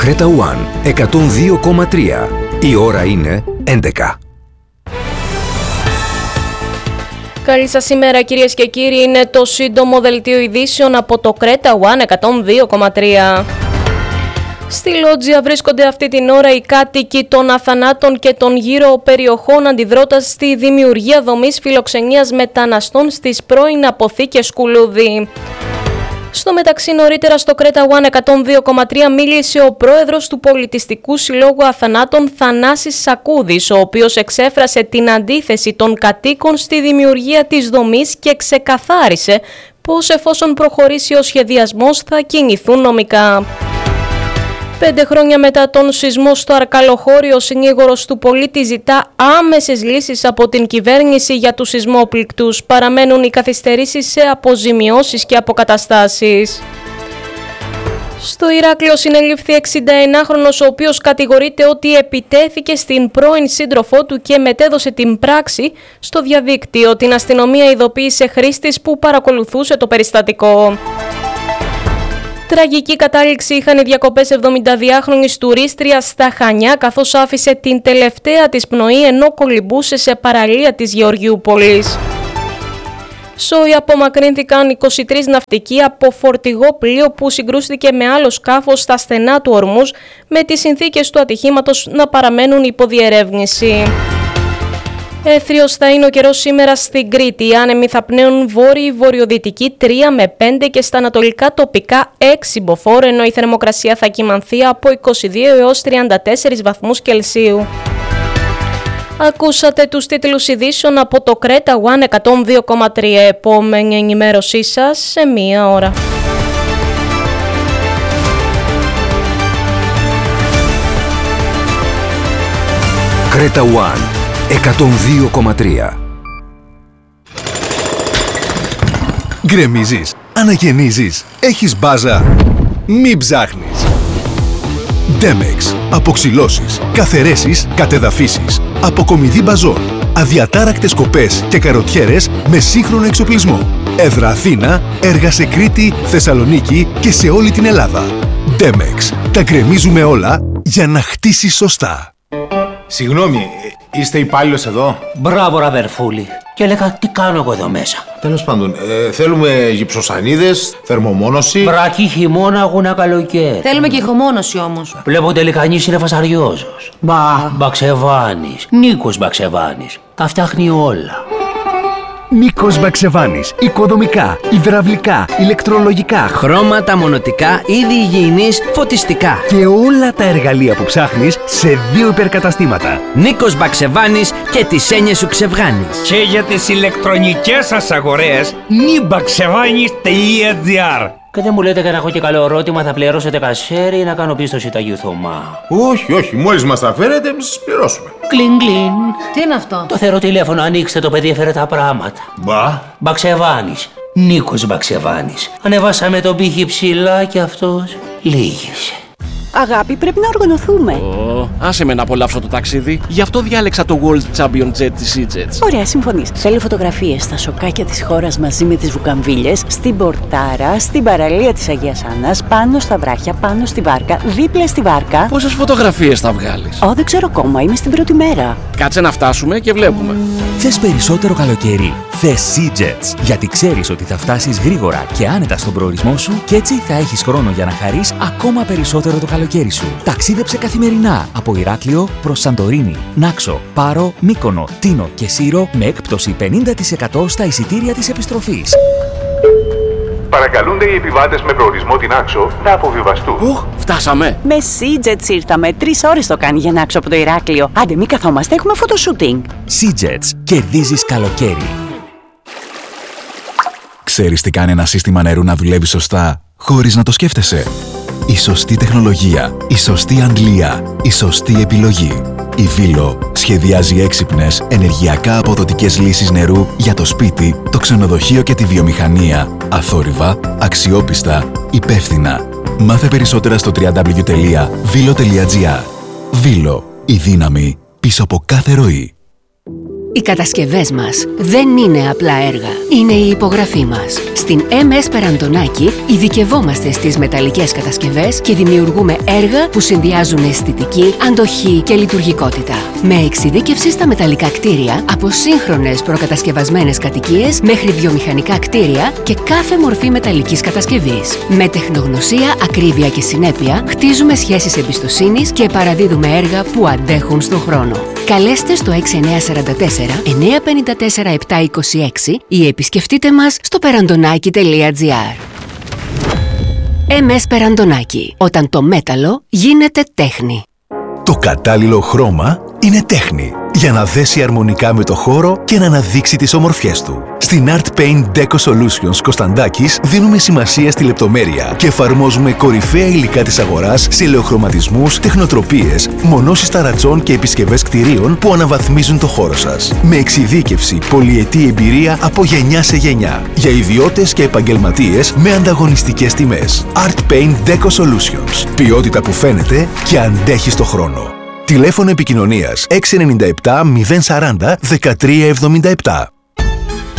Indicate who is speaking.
Speaker 1: Creta One 102,3. Η ώρα είναι 11.
Speaker 2: Καλή σας ημέρα κυρίες και κύριοι, είναι το σύντομο δελτίο ειδήσεων από το Creta One 102,3. Στη Λότζια βρίσκονται αυτή την ώρα οι κάτοικοι των Αθανάτων και των γύρω περιοχών αντιδρώντας στη δημιουργία δομής φιλοξενίας μεταναστών στις πρώην αποθήκες Κουλούδη. Στο μεταξύ, νωρίτερα στο Creta One 102,3 μίλησε ο πρόεδρος του Πολιτιστικού Συλλόγου Αθανάτων Θανάσης Σακούδης, ο οποίος εξέφρασε την αντίθεση των κατοίκων στη δημιουργία της δομής και ξεκαθάρισε πως εφόσον προχωρήσει ο σχεδιασμός θα κινηθούν νομικά. 5 χρόνια μετά τον σεισμό στο Αρκαλοχώρι, ο συνήγορος του πολίτη ζητά άμεσες λύσεις από την κυβέρνηση για τους σεισμόπληκτους. Παραμένουν οι καθυστερήσεις σε αποζημιώσεις και αποκαταστάσεις. Στο Ηράκλειο συνελήφθη 61χρονος, ο οποίος κατηγορείται ότι επιτέθηκε στην πρώην σύντροφό του και μετέδωσε την πράξη στο διαδίκτυο. Την αστυνομία ειδοποίησε χρήστης που παρακολουθούσε το περιστατικό. Τραγική κατάληξη είχαν οι διακοπές 72χρονης τουρίστριας στα Χανιά, καθώς άφησε την τελευταία της πνοή ενώ κολυμπούσε σε παραλία της Γεωργιούπολης. Σόι απομακρύνθηκαν 23 ναυτικοί από φορτηγό πλοίο που συγκρούστηκε με άλλο σκάφος στα στενά του Ορμούς, με τις συνθήκες του ατυχήματος να παραμένουν υπό διερεύνηση. Έθριος θα είναι ο καιρός σήμερα στην Κρήτη. Οι άνεμοι θα πνέουν βόρειο-βορειοδυτική 3 με 5 και στα ανατολικά τοπικά 6 μποφόρ, ενώ η θερμοκρασία θα κυμανθεί από 22 έως 34 βαθμούς Κελσίου. Ακούσατε τους τίτλους ειδήσεων από το Creta One 102,3. Επόμενη ενημέρωσή σας σε μία ώρα.
Speaker 1: Creta One 102,3.
Speaker 3: Γκρεμίζεις, αναγεννίζεις, έχεις μπάζα. Μην ψάχνεις. Demex. Αποξυλώσεις, καθαιρέσεις, κατεδαφίσεις. Αποκομιδή μπαζών. Αδιατάρακτες κοπές και καροτιέρες με σύγχρονο εξοπλισμό. Έδρα Αθήνα, έργα σε Κρήτη, Θεσσαλονίκη και σε όλη την Ελλάδα. Demex. Τα γκρεμίζουμε όλα για να χτίσεις σωστά.
Speaker 4: Συγγνώμη, είστε υπάλληλος εδώ?
Speaker 5: Μπράβο, ραβερφούλη. Και έλεγα τι κάνω εγώ εδώ μέσα.
Speaker 4: Τέλος πάντων, θέλουμε γυψοσανίδες, θερμομόνωση.
Speaker 5: Βρακή χειμώνα, αγούνα καλοκαίρι.
Speaker 6: Θέλουμε και ηχομόνωση όμως.
Speaker 5: Βλέπω τελικά κανείς είναι φασαριόζος. Μπαξεβάνης. Νίκος Μπαξεβάνης. Τα φτιάχνει όλα.
Speaker 7: Νίκος Μπαξεβάνης. Οικοδομικά, υδραυλικά, ηλεκτρολογικά,
Speaker 8: χρώματα, μονοτικά, είδη υγιεινής, φωτιστικά.
Speaker 7: Και όλα τα εργαλεία που ψάχνεις σε 2 υπερκαταστήματα.
Speaker 8: Νίκος Μπαξεβάνης και τις έννοιες σου ξεβγάνεις.
Speaker 9: Και για τις ηλεκτρονικές σας αγορές, nibaksevanis.gr.
Speaker 5: Και δεν μου λέτε και να έχω και καλό ερώτημα, θα πληρώσετε κασέρι ή να κάνω πίστοση Ταγίου Θωμά?
Speaker 4: Όχι, μόλις μας τα φέρετε, εμείς σας πληρώσουμε.
Speaker 5: Κλιν κλιν.
Speaker 6: Τι είναι αυτό?
Speaker 5: Το θεωρώ τηλέφωνο, ανοίξτε το, παιδί έφερε τα πράγματα. Μπαξεβάνης. Νίκος Μπαξεβάνης. Ανεβάσαμε τον πύχη ψηλά και αυτός λύγησε.
Speaker 10: Αγάπη, πρέπει να οργανωθούμε.
Speaker 11: Άσε με να απολαύσω το ταξίδι. Γι' αυτό διάλεξα το World Champion Jet της EasyJet.
Speaker 10: Ωραία, συμφωνείς. Θέλω φωτογραφίες στα σοκάκια της χώρας μαζί με τις βουκαμβίλες, στην Πορτάρα, στην παραλία της Αγίας Άννας, πάνω στα βράχια, πάνω στη βάρκα, δίπλα στη βάρκα.
Speaker 11: Πόσες φωτογραφίες θα βγάλεις?
Speaker 10: Δεν ξέρω ακόμα, είμαι στην πρώτη μέρα.
Speaker 11: Κάτσε να φτάσουμε και βλέπουμε.
Speaker 12: Θες περισσότερο καλοκαίρι? Θες EasyJet. Γιατί ξέρεις ότι θα φτάσεις γρήγορα και άνετα στον προορισμό σου και έτσι θα έχεις χρόνο για να χαρείς ακόμα περισσότερο το καλοκαίρι σου. Ταξίδεψε καθημερινά από Ηράκλειο προς Σαντορίνη, Νάξο, Πάρο, Μύκονο, Τίνο και Σύρο με έκπτωση 50% στα εισιτήρια της επιστροφής.
Speaker 13: Παρακαλούνται οι επιβάτες με προορισμό την Άξο να αποβιβαστούν.
Speaker 11: Φτάσαμε.
Speaker 10: Με EasyJet ήρθαμε. 3 ώρες το κάνει για να Άξο από το Ηράκλειο. Άντε, μην καθόμαστε, έχουμε φωτοσούτινγκ.
Speaker 12: EasyJet. Κερδίζεις καλοκαίρι.
Speaker 3: Ξέρεις τι κάνει ένα σύστημα νερού να δουλεύει σωστά, χωρίς να το σκέφτεσαι? Η σωστή τεχνολογία, η σωστή αντλία, η σωστή επιλογή. Η Vilo σχεδιάζει έξυπνες, ενεργειακά αποδοτικές λύσεις νερού για το σπίτι, το ξενοδοχείο και τη βιομηχανία. Αθόρυβα, αξιόπιστα, υπεύθυνα. Μάθε περισσότερα στο www.vilo.gr. Vilo, η δύναμη πίσω από κάθε ροή.
Speaker 14: Οι κατασκευές μας δεν είναι απλά έργα. Είναι η υπογραφή μας. Στην MS Περαντονάκη ειδικευόμαστε στις μεταλλικές κατασκευές και δημιουργούμε έργα που συνδυάζουν αισθητική, αντοχή και λειτουργικότητα. Με εξειδίκευση στα μεταλλικά κτίρια, από σύγχρονες προκατασκευασμένες κατοικίες μέχρι βιομηχανικά κτίρια και κάθε μορφή μεταλλικής κατασκευής. Με τεχνογνωσία, ακρίβεια και συνέπεια, χτίζουμε σχέσεις εμπιστοσύνης και παραδίδουμε έργα που αντέχουν στον χρόνο. Καλέστε στο 6944 954 726 ή επισκεφτείτε μας στο perandonaki.gr. MS Περαντονάκη. Όταν το μέταλλο γίνεται τέχνη.
Speaker 3: Το κατάλληλο χρώμα είναι τέχνη για να δέσει αρμονικά με το χώρο και να αναδείξει τις ομορφιές του. Στην Art Paint Deco Solutions Κωνσταντάκης δίνουμε σημασία στη λεπτομέρεια και εφαρμόζουμε κορυφαία υλικά της αγοράς σε ελαιοχρωματισμούς, τεχνοτροπίες, μονώσεις ταρατσών και επισκευές κτηρίων που αναβαθμίζουν το χώρο σας. Με εξειδίκευση, πολυετή εμπειρία από γενιά σε γενιά. Για ιδιώτες και επαγγελματίες με ανταγωνιστικές τιμές. Art Paint Deco Solutions. Ποιότητα που φαίνεται και αντέχει στο χρόνο. Τηλέφωνο επικοινωνίας 697 040 1377.